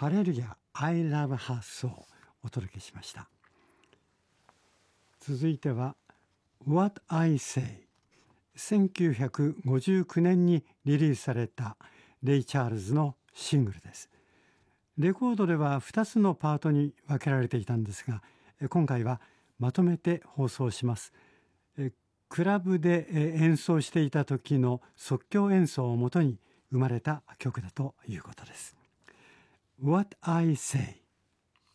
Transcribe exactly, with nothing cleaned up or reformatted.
ハレルヤ I love her so をお届けしました。続いては What I say、 せんきゅうひゃくごじゅうきゅうねんにリリースされたレイ・チャールズのシングルです。レコードではふたつのパートに分けられていたんですが、今回はまとめて放送します。クラブで演奏していた時の即興演奏をもとに生まれた曲だということです。What I say